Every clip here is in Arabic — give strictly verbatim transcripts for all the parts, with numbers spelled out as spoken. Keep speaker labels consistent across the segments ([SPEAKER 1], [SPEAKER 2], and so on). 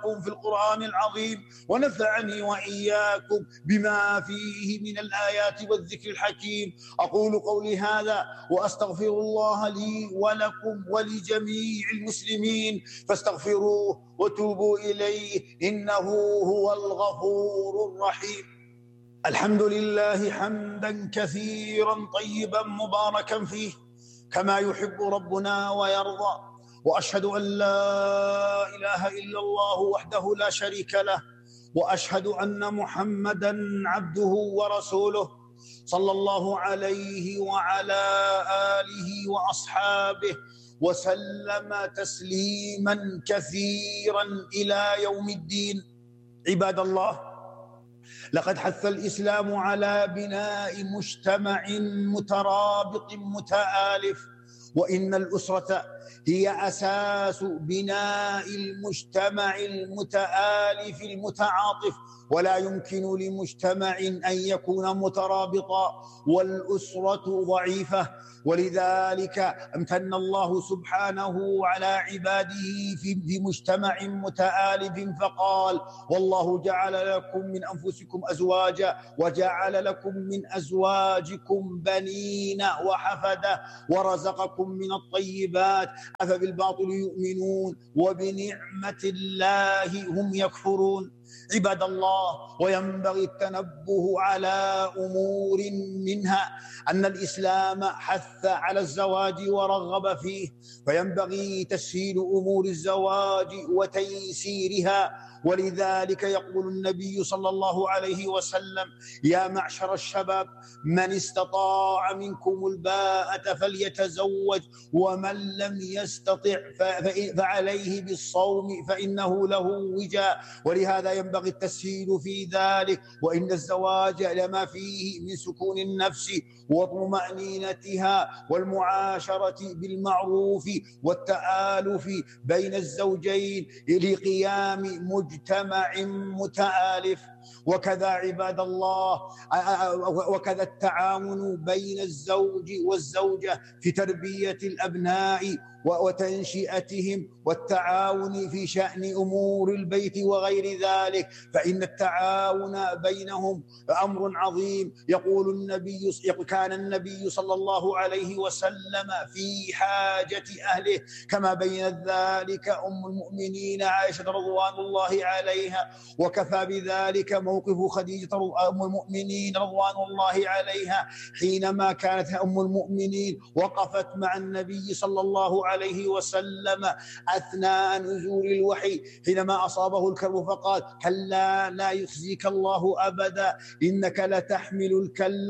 [SPEAKER 1] وإياكم في القرآن العظيم، ونفعني وإياكم بما فيه من الآيات والذكر الحكيم. أقول قولي هذا وأستغفر الله لي ولكم ولجميع المسلمين، فاستغفروه وتوبوا إليه إنه هو الغفور الرحيم. الحمد لله حمدا كثيرا طيبا مباركا فيه كما يحب ربنا ويرضى، وأشهد أن لا إله إلا الله وحده لا شريك له، وأشهد أن محمدا عبده ورسوله صلى الله عليه وعلى آله وأصحابه وسلم تسليما كثيرا إلى يوم الدين. عباد الله، لقد حث الإسلام على بناء مجتمع مترابط متآلف، وإن الأسرة هي أساس بناء المجتمع المتآلف المتعاطف، ولا يمكن لمجتمع أن يكون مترابطا والأسرة ضعيفة. ولذلك امتن الله سبحانه على عباده في مجتمع متآلف فقال: والله جعل لكم من أنفسكم أزواجا وجعل لكم من أزواجكم بنين وحفدة ورزقكم من الطيبات أفبالباطل يؤمنون وبنعمة الله هم يكفرون. عباد الله، وينبغي التنبه على أمور منها أن الإسلام حث على الزواج ورغب فيه، فينبغي تسهيل أمور الزواج وتيسيرها. ولذلك يقول النبي صلى الله عليه وسلم: يا معشر الشباب، من استطاع منكم الباءة فليتزوج، ومن لم يستطع فعليه بالصوم فإنه له وجاء. ولهذا ينبغي التسهيل في ذلك، وإن الزواج لما فيه من سكون النفس وطمأنينتها والمعاشرة بالمعروف والتآلف بين الزوجين لقيام مجتمع متآلف. وكذا عباد الله، وكذا التعاون بين الزوج والزوجة في تربية الأبناء وتنشئتهم، والتعاون في شأن أمور البيت وغير ذلك، فإن التعاون بينهم أمر عظيم. يقول النبي كان النبي صلى الله عليه وسلم في حاجة أهله، كما بينت ذلك أم المؤمنين عائشة رضوان الله عليها. وكفى بذلك موقف خديجة أم المؤمنين رضوان الله عليها حينما كانت أم المؤمنين وقفت مع النبي صلى الله عليه وسلم أثناء نزول الوحي حينما أصابه الكرب، فقال: كلا لا يخزيك الله أبدا، إنك لتحمل الكل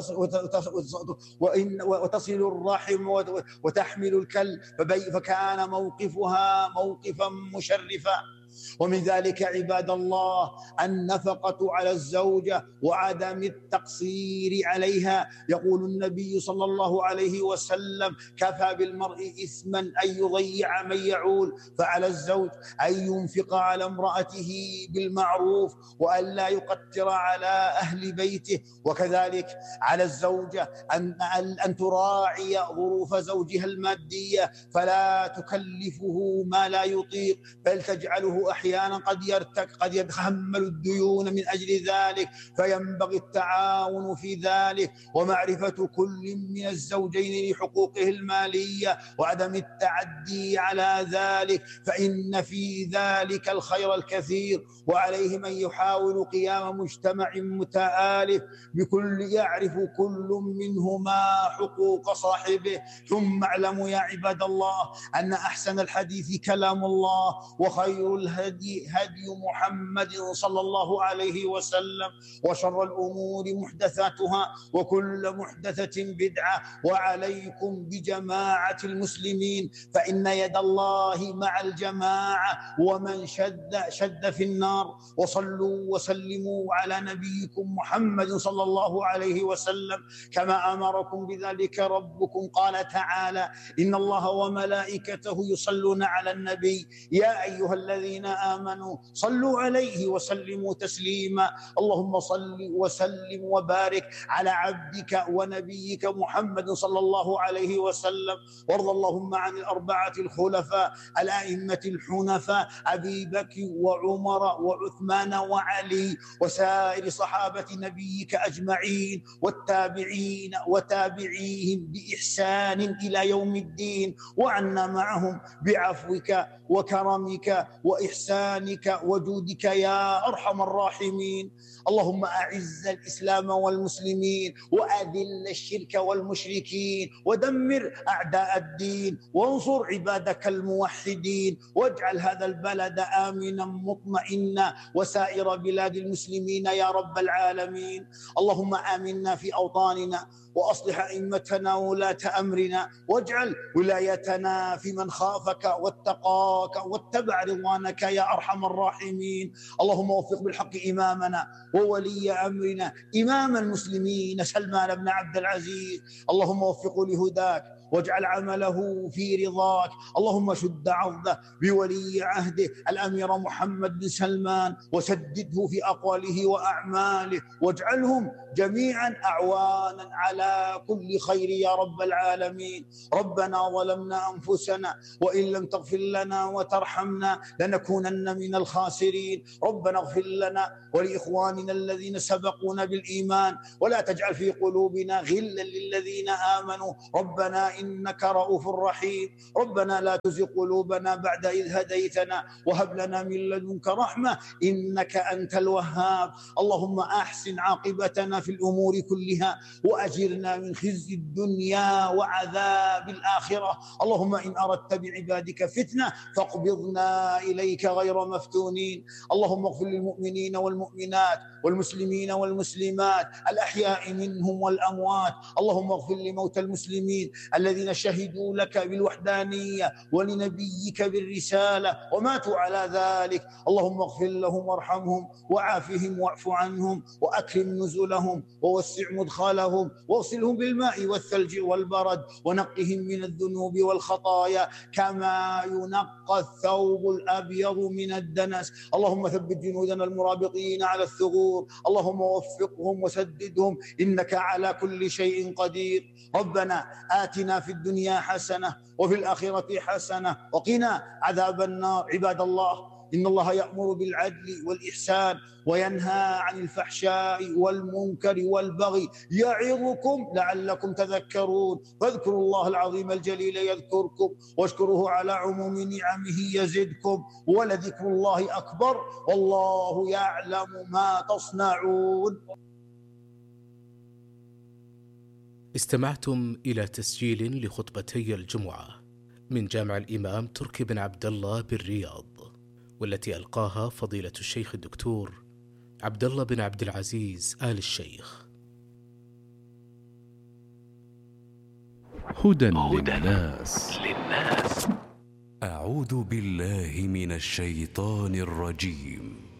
[SPEAKER 1] وتصل الرحم وتحمل الكل، فكان موقفها موقفا مشرفا. ومن ذلك عباد الله النفقة على الزوجة وعدم التقصير عليها. يقول النبي صلى الله عليه وسلم: كفى بالمرء إثما أن يضيع من يعول، فعلى الزوج أن ينفق على امرأته بالمعروف وأن لا يقتر على أهل بيته، وكذلك على الزوجة أن, أن تراعي ظروف زوجها المادية، فلا تكلفه ما لا يطيق، بل تجعله أحيانا قد يرتك قد يتحمل الديون من أجل ذلك، فينبغي التعاون في ذلك ومعرفة كل من الزوجين لحقوقه المالية وعدم التعدي على ذلك، فإن في ذلك الخير الكثير. وعليه من يحاول قيام مجتمع متآلف بكل يعرف كل منهما حقوق صاحبه. ثم اعلموا يا عباد الله أن أحسن الحديث كلام الله، وخير الهدي هدي محمد صلى الله عليه وسلم، وشر الأمور محدثاتها، وكل محدثة بدعة. وعليكم بجماعة المسلمين، فإن يد الله مع الجماعة، ومن شد شد في النار. وصلوا وسلموا على نبيكم محمد صلى الله عليه وسلم كما أمركم بذلك ربكم. قال تعالى: إن الله وملائكته يصلون على النبي يا أيها الذين الذين آمنوا صلوا عليه وسلموا تسليما. اللهم صل وسلم وبارك على عبدك ونبيك محمد صلى الله عليه وسلم. وارض اللهم عن الأربعة الخلفاء الأئمة الحنفاء أبي بكر وعمر وعثمان وعلي وسائر صحابة نبيك أجمعين والتابعين وتابعيهم بإحسان إلى يوم الدين، وعنا معهم بعفوك وكرمك وإحسانك وجودك يا أرحم الراحمين. اللهم أعز الإسلام والمسلمين وأذل الشرك والمشركين ودمر أعداء الدين وانصر عبادك الموحدين، واجعل هذا البلد آمنا مطمئنا وسائر بلاد المسلمين يا رب العالمين. اللهم آمنا في أوطاننا وأصلح أئمتنا وولاة أمرنا، واجعل ولايتنا في من خافك واتقاك واتبع رضوانك يا أرحم الراحمين. اللهم وفق بالحق إمامنا وولي أمرنا إمام المسلمين سلمان بن عبد العزيز، اللهم وفقه لهداك واجعل عمله في رضاك. اللهم شد عضده بولي عهده الأمير محمد بن سلمان وسدده في أقواله وأعماله، واجعلهم جميعا أعوانا على كل خير يا رب العالمين. ربنا ظلمنا أنفسنا وإن لم تغفر لنا وترحمنا لنكونن من الخاسرين. ربنا اغفر لنا ولإخواننا الذين سبقونا بالإيمان ولا تجعل في قلوبنا غلا للذين آمنوا ربنا إنك رؤوف رحيم. ربنا لا تزغ قلوبنا بعد إذ هديتنا وهب لنا من لدنك رحمة إنك أنت الوهاب. اللهم أحسن عاقبتنا في الأمور كلها وأجرنا من خزي الدنيا وعذاب الآخرة. اللهم إن أردت بعبادك فتنة فاقبضنا إليك غير مفتونين. اللهم اغفر للمؤمنين والمؤمنات والمسلمين والمسلمات الأحياء منهم والأموات. اللهم اغفر لموتى المسلمين الذين شهدوا لك بالوحدانية ولنبيك بالرسالة وماتوا على ذلك. اللهم اغفر لهم وارحمهم وعافهم واعف عنهم وأكرم نزلهم ووسع مدخلهم واغسلهم بالماء والثلج والبرد ونقهم من الذنوب والخطايا كما ينقى الثوب الأبيض من الدنس. اللهم ثبت جنودنا المرابطين على الثغور، اللهم وفقهم وسددهم إنك على كل شيء قدير. ربنا آتنا في الدنيا حسنة وفي الآخرة حسنة وقنا عذاب النار. عباد الله، إن الله يأمر بالعدل والإحسان وينهى عن الفحشاء والمنكر والبغي يعظكم لعلكم تذكرون. فاذكروا الله العظيم الجليل يذكركم واشكروه على عموم نعمه يزدكم ولذكر الله أكبر والله يعلم ما تصنعون.
[SPEAKER 2] استمعتم إلى تسجيل لخطبتي الجمعة من جامع الإمام تركي بن عبد الله بالرياض، والتي ألقاها فضيلة الشيخ الدكتور عبد الله بن عبد العزيز آل الشيخ.
[SPEAKER 3] هدى للناس. أعوذ بالله من الشيطان الرجيم.